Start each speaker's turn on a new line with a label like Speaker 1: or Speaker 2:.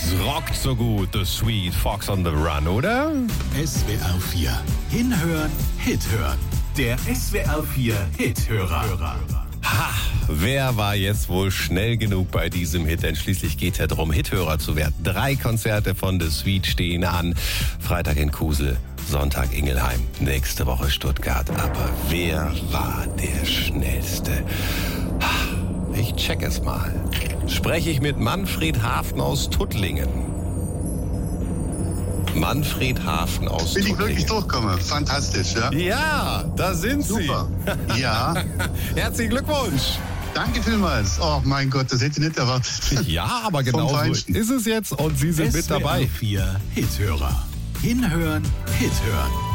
Speaker 1: rockt so gut, The Sweet Fox on the Run, oder?
Speaker 2: SWR 4. Hinhören, Hit hören. Der SWR 4 Hit-Hörer.
Speaker 1: Ha, wer war jetzt wohl schnell genug bei diesem Hit? Denn schließlich geht es ja darum, Hithörer zu werden. 3 Konzerte von The Sweet stehen an. Freitag in Kusel, Sonntag Ingelheim, nächste Woche Stuttgart. Aber wer war der Schnellste? Ich check es mal. Spreche ich mit Manfred Hafen aus Tuttlingen. Manfred Hafen aus
Speaker 3: Bin
Speaker 1: Tuttlingen.
Speaker 3: ich wirklich durchgekommen? Fantastisch, ja?
Speaker 1: Ja, da sind
Speaker 3: Super. Ja.
Speaker 1: Herzlichen Glückwunsch.
Speaker 3: Danke vielmals. Oh mein Gott, das hätte ich nicht erwartet.
Speaker 1: Ja, aber genau so
Speaker 3: Feinsten.
Speaker 1: ist es jetzt und Sie sind mit dabei.
Speaker 2: SWR 4 Hit-Hörer. Hinhören, Hit hören.